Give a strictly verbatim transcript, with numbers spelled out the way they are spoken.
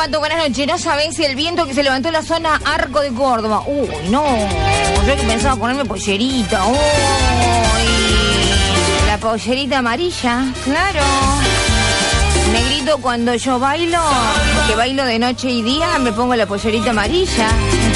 Pato, buenas noches. No sabés si el viento que se levantó en la zona Arco de Córdoba. Uy, no. Yo que pensaba ponerme pollerita. Uy, la pollerita amarilla. Claro. Negrito, cuando yo bailo, que bailo de noche y día, me pongo la pollerita amarilla.